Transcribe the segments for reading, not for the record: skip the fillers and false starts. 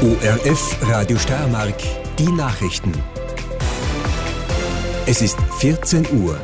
ORF Radio Steiermark, die Nachrichten. Es ist 14 Uhr.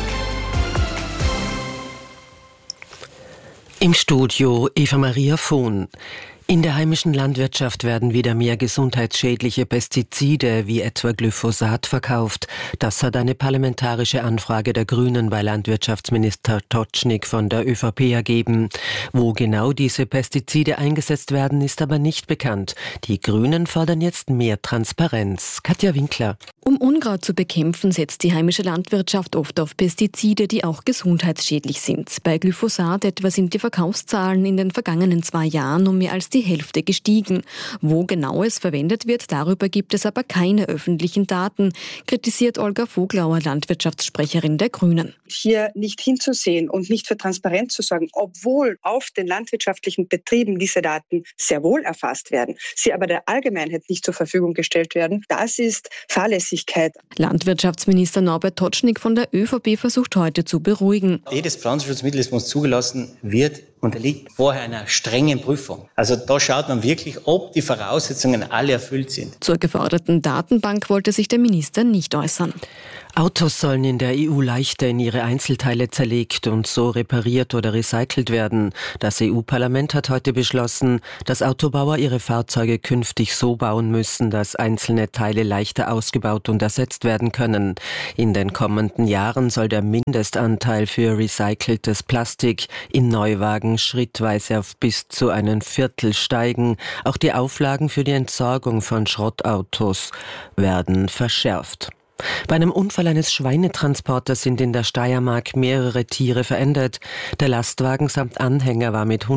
Im Studio Eva-Maria Vohn. In der heimischen Landwirtschaft werden wieder mehr gesundheitsschädliche Pestizide wie etwa Glyphosat verkauft. Das hat eine parlamentarische Anfrage der Grünen bei Landwirtschaftsminister Totschnig von der ÖVP ergeben. Wo genau diese Pestizide eingesetzt werden, ist aber nicht bekannt. Die Grünen fordern jetzt mehr Transparenz. Katja Winkler. Um Unkraut zu bekämpfen, setzt die heimische Landwirtschaft oft auf Pestizide, die auch gesundheitsschädlich sind. Bei Glyphosat etwa sind die Verkaufszahlen in den vergangenen 2 Jahren um mehr als die Hälfte gestiegen. Wo genau es verwendet wird, darüber gibt es aber keine öffentlichen Daten, kritisiert Olga Voglauer, Landwirtschaftssprecherin der Grünen. Hier nicht hinzusehen und nicht für Transparenz zu sorgen, obwohl auf den landwirtschaftlichen Betrieben diese Daten sehr wohl erfasst werden, sie aber der Allgemeinheit nicht zur Verfügung gestellt werden, das ist Fahrlässigkeit. Landwirtschaftsminister Norbert Totschnig von der ÖVP versucht heute zu beruhigen. Jedes Pflanzenschutzmittel, das uns zugelassen wird, unterliegt vorher einer strengen Prüfung. Also da schaut man wirklich, ob die Voraussetzungen alle erfüllt sind. Zur geforderten Datenbank wollte sich der Minister nicht äußern. Autos sollen in der EU leichter in ihre Einzelteile zerlegt und so repariert oder recycelt werden. Das EU-Parlament hat heute beschlossen, dass Autobauer ihre Fahrzeuge künftig so bauen müssen, dass einzelne Teile leichter ausgebaut und ersetzt werden können. In den kommenden Jahren soll der Mindestanteil für recyceltes Plastik in Neuwagen schrittweise auf bis zu 1/4 steigen. Auch die Auflagen für die Entsorgung von Schrottautos werden verschärft. Bei einem Unfall eines Schweinetransporters sind in der Steiermark mehrere Tiere verendet. Der Lastwagen samt Anhänger war mit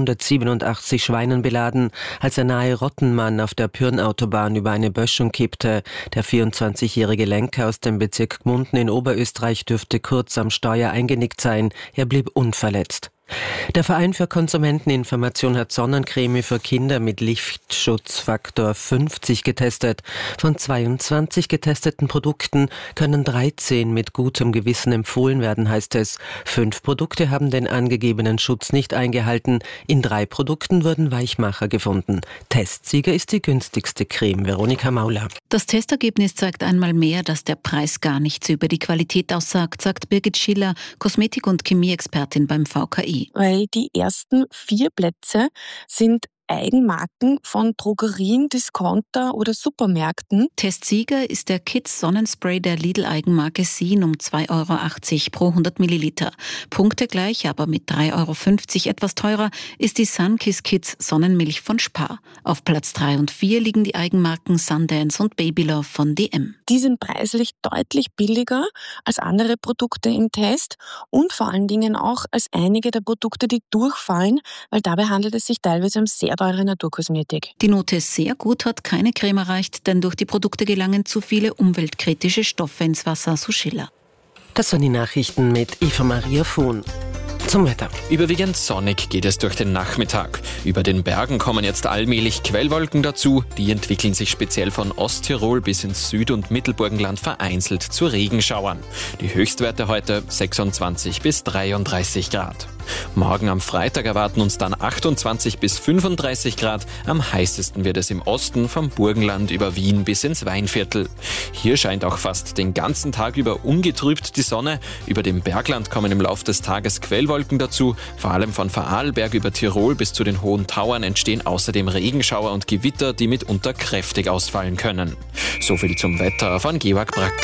187 Schweinen beladen, als er nahe Rottenmann auf der Pyrnautobahn über eine Böschung kippte. Der 24-jährige Lenker aus dem Bezirk Gmunden in Oberösterreich dürfte kurz am Steuer eingenickt sein. Er blieb unverletzt. Der Verein für Konsumenteninformation hat Sonnencreme für Kinder mit Lichtschutzfaktor 50 getestet. Von 22 getesteten Produkten können 13 mit gutem Gewissen empfohlen werden, heißt es. 5 Produkte haben den angegebenen Schutz nicht eingehalten. In 3 Produkten wurden Weichmacher gefunden. Testsieger ist die günstigste Creme. Veronika Mauler. Das Testergebnis zeigt einmal mehr, dass der Preis gar nichts über die Qualität aussagt, sagt Birgit Schiller, Kosmetik- und Chemieexpertin beim VKI. Weil die ersten 4 Plätze sind Eigenmarken von Drogerien, Discounter oder Supermärkten. Testsieger ist der Kids Sonnenspray der Lidl-Eigenmarke Sien um 2,80 € pro 100 Milliliter. Punktegleich, aber mit 3,50 € etwas teurer, ist die Sunkiss Kids Sonnenmilch von Spar. Auf Platz 3 und 4 liegen die Eigenmarken Sundance und Babylove von DM. Die sind preislich deutlich billiger als andere Produkte im Test und vor allen Dingen auch als einige der Produkte, die durchfallen, weil dabei handelt es sich teilweise um sehr teure Naturkosmetik. Die Note sehr gut hat keine Creme erreicht, denn durch die Produkte gelangen zu viele umweltkritische Stoffe ins Wasser, so Schiller. Das waren die Nachrichten mit Eva-Maria Vohn. Zum Wetter. Überwiegend sonnig geht es durch den Nachmittag. Über den Bergen kommen jetzt allmählich Quellwolken dazu. Die entwickeln sich speziell von Osttirol bis ins Süd- und Mittelburgenland vereinzelt zu Regenschauern. Die Höchstwerte heute 26 bis 33 Grad. Morgen am Freitag erwarten uns dann 28 bis 35 Grad. Am heißesten wird es im Osten vom Burgenland über Wien bis ins Weinviertel. Hier scheint auch fast den ganzen Tag über ungetrübt die Sonne. Über dem Bergland kommen im Laufe des Tages Quellwolken dazu. Vor allem von Vorarlberg über Tirol bis zu den Hohen Tauern entstehen außerdem Regenschauer und Gewitter, die mitunter kräftig ausfallen können. Soviel zum Wetter von Georg Brack.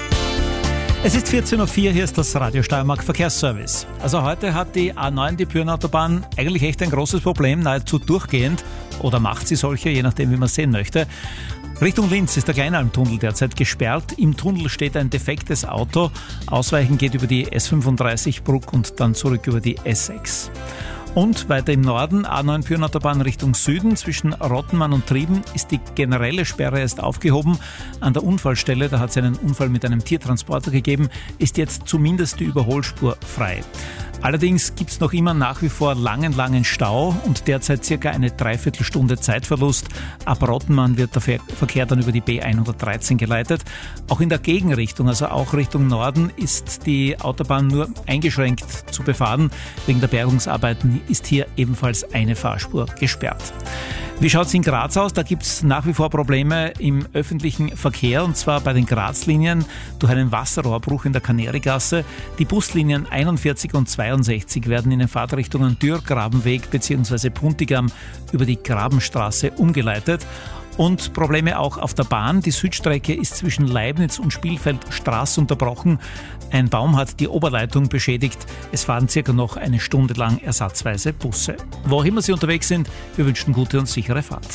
Es ist 14.04 Uhr, hier ist das Radio Steiermark Verkehrsservice. Also heute hat die A9, die Pyrnautobahn, eigentlich echt ein großes Problem, nahezu durchgehend. Oder macht sie solche, je nachdem wie man sehen möchte. Richtung Linz ist der Kleinalmtunnel derzeit gesperrt. Im Tunnel steht ein defektes Auto. Ausweichen geht über die S35 Bruck und dann zurück über die S6. Und weiter im Norden, A9 Pyrnautobahn Richtung Süden, zwischen Rottenmann und Trieben ist die generelle Sperre erst aufgehoben. An der Unfallstelle, da hat es einen Unfall mit einem Tiertransporter gegeben, ist jetzt zumindest die Überholspur frei. Allerdings gibt es noch immer nach wie vor langen Stau und derzeit circa eine Dreiviertelstunde Zeitverlust. Ab Rottenmann wird der Verkehr dann über die B113 geleitet. Auch in der Gegenrichtung, also auch Richtung Norden, ist die Autobahn nur eingeschränkt zu befahren. Wegen der Bergungsarbeiten ist hier ebenfalls eine Fahrspur gesperrt. Wie schaut es in Graz aus? Da gibt es nach wie vor Probleme im öffentlichen Verkehr, und zwar bei den Graz-Linien durch einen Wasserrohrbruch in der Kanärigasse. Die Buslinien 41 und 62 werden in den Fahrtrichtungen Dürr-Grabenweg bzw. Puntigam über die Grabenstraße umgeleitet. Und Probleme auch auf der Bahn. Die Südstrecke ist zwischen Leibniz und Spielfeldstraße unterbrochen. Ein Baum hat die Oberleitung beschädigt. Es fahren circa noch eine Stunde lang ersatzweise Busse. Wo auch immer Sie unterwegs sind, wir wünschen gute und sichere Fahrt.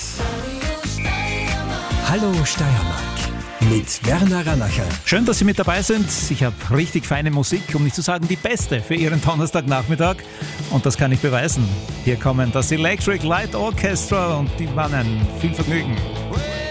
Hallo Steiermark mit Werner Ranacher. Schön, dass Sie mit dabei sind. Ich habe richtig feine Musik, um nicht zu sagen die beste für Ihren Donnerstagnachmittag. Und das kann ich beweisen. Hier kommen das Electric Light Orchestra und die Mannen. Viel Vergnügen.